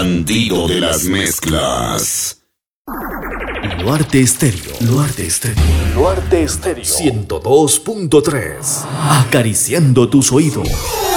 Bandido de las mezclas. Luarte Estéreo. Luarte Estéreo. Luarte Estéreo. 102.3. Acariciando tus oídos.